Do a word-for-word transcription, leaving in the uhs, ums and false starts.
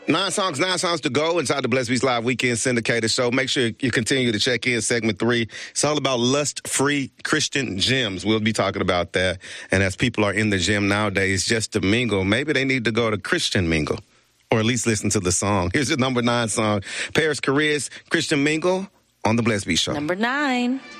Nine songs, nine songs to go inside the Blessed Beats Live Weekend Syndicated Show. Make sure you continue to check in segment three. It's all about lust-free Christian gyms. We'll be talking about that. And as people are in the gym nowadays just to mingle, maybe they need to go to Christian Mingle or at least listen to the song. Here's the number nine song, Paris Careers, Christian Mingle on the Blessed Beats Show. Number nine.